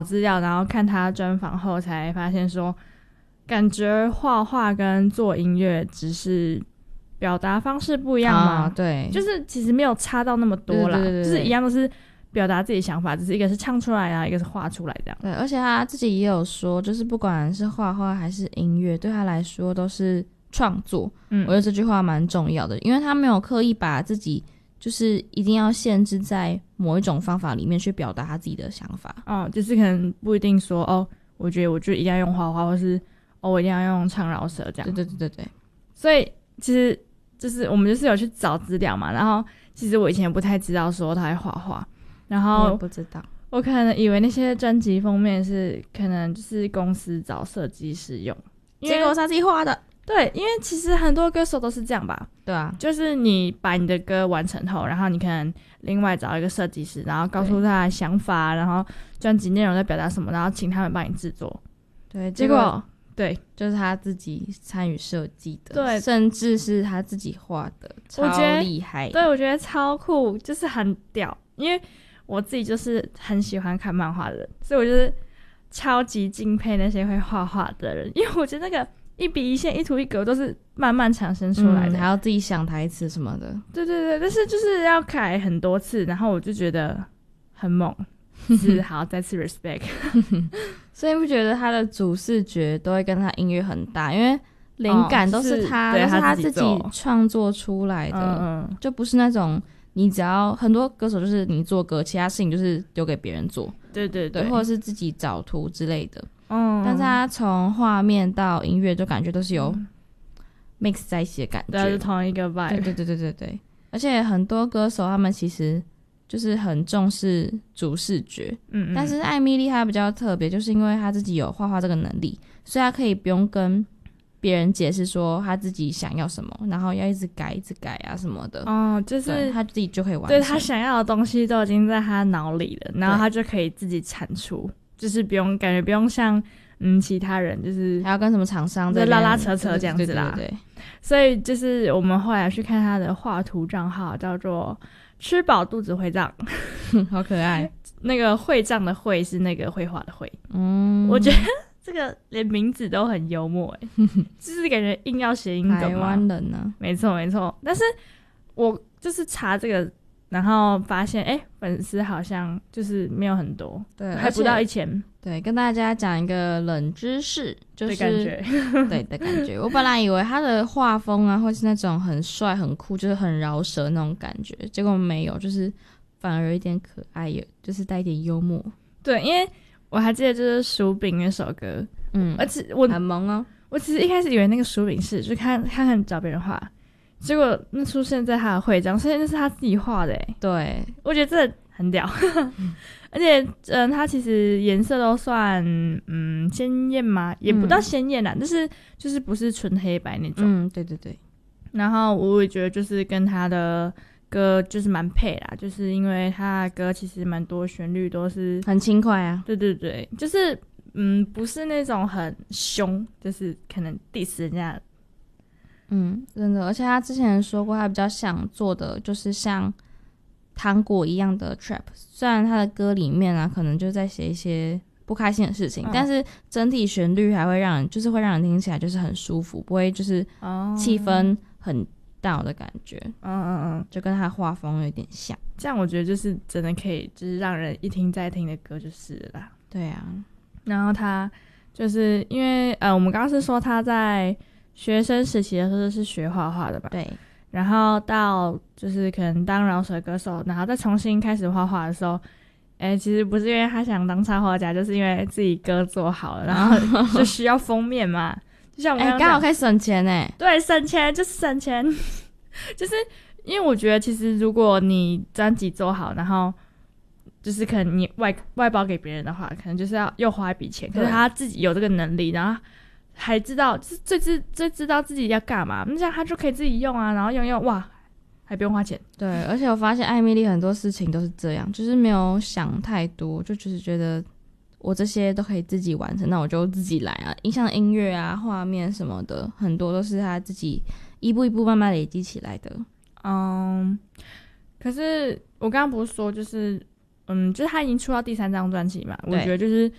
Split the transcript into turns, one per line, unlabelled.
资料，然后看他专访后才发现说，感觉画画跟做音乐只是表达方式不一样嘛，
对，
就是其实没有差到那么多啦，
对，
就是一样都是表达自己想法，只是一个是唱出来啊，一个是画出来这样。
对，而且他自己也有说，就是不管是画画还是音乐，对他来说都是创作。我觉得这句话蛮重要的，因为他没有刻意把自己就是一定要限制在某一种方法里面去表达他自己的想法。
就是可能不一定说我觉得我就一定要用画画，或是我一定要用唱饶舌这样。
对。
所以其实就是我们就是有去找资料嘛，然后其实我以前也不太知道说他会画画，然后
我也不知道，
我可能以为那些专辑封面是可能就是公司找设计师用，
结果是他自己画的。
对，因为其实很多歌手都是这样吧。
对啊，
就是你把你的歌完成后，然后你可能另外找一个设计师，然后告诉他的想法，然后专辑内容在表达什么，然后请他们帮你制作。
对，
结果对，
就是他自己参与设计的，
对，
甚至是他自己画的，超厉害。
对，我觉得超酷，就是很屌。因为我自己就是很喜欢看漫画的人，所以我就是超级敬佩那些会画画的人，因为我觉得那个一笔一线一图一格都是慢慢产生出来的，
还要自己想台词什么的。
对，但是就是要改很多次，然后我就觉得很猛，是好再次 respect。
所以不觉得他的主视觉都会跟他音乐很大，因为灵感都是他，都是他自己创作出来的，就不是那种你只要很多歌手就是你做歌，其他事情就是丢给别人做，
对，
或者是自己找图之类的。但是他从画面到音乐就感觉都是有 mix 在一起的感觉，
对，是同一个 vibe。
对，而且很多歌手他们其实就是很重视主视觉，但是艾米丽她比较特别，就是因为她自己有画画这个能力，所以她可以不用跟别人解释说她自己想要什么，然后要一直改啊什么的。就是她自己就可以完成，
对，她想要的东西都已经在她脑里了，然后她就可以自己产出，就是感觉不用像其他人就是
还要跟什么厂商在
拉扯这样子啦。
对，
所以就是我们后来去看她的画图账号，叫做吃饱肚子会胀。
好可爱。
那个会胀的会是那个绘画的绘。我觉得这个连名字都很幽默就是感觉硬要谐音梗嘛。
台湾人呢？
没错。但是我就是查这个，然后发现粉丝好像就是没有很多，
对，
还不到1000。
对，跟大家讲一个冷知识，就是
的感觉
对的感觉。我本来以为他的画风啊会是那种很帅很酷，就是很饶舌那种感觉，结果没有，就是反而有一点可爱，就是带一点幽默。
对，因为我还记得就是薯饼那首歌，而且我
很萌哦。
我其实一开始以为那个薯饼是就看找别人画，结果那出现在他的徽章，所以那是他自己画的
对，
我觉得这很屌。而且它其实颜色都算鲜艳嘛，也不到鲜艳啦，但是就是不是纯黑白那种。
对。
然后我也觉得就是跟他的歌就是蛮配啦，就是因为他的歌其实蛮多旋律都是
很轻快啊。
对，就是不是那种很凶，就是可能 diss 人家。
真的，而且他之前说过他比较想做的就是像糖果一样的 trap， 虽然他的歌里面啊可能就在写一些不开心的事情，但是整体旋律还会让人就是会让人听起来就是很舒服，不会就是气氛很down的感觉。就跟他画风有点像，
这样我觉得就是真的可以就是让人一听再听的歌就是了啦。
对啊，
然后他就是因为我们刚刚是说他在学生时期的时候是学画画的吧？
对。
然后到就是可能当饶舌歌手，然后再重新开始画画的时候，其实不是因为他想当插画家，就是因为自己歌做好了，然后就需要封面嘛。就像我们
刚好可以省钱
对，省钱就是省钱，就是因为我觉得其实如果你专辑做好，然后就是可能你外包给别人的话，可能就是要又花一笔钱，可是他自己有这个能力，然后还知道最知道自己要干嘛，那这样他就可以自己用啊，然后用哇，还不用花钱。
对，而且我发现艾米丽很多事情都是这样，就是没有想太多，就只是觉得我这些都可以自己完成，那我就自己来啊。像音乐啊、画面什么的，很多都是他自己一步一步慢慢累积起来的。
可是我刚刚不是说就是就是他已经出到第3张专辑嘛，我
对
觉得就是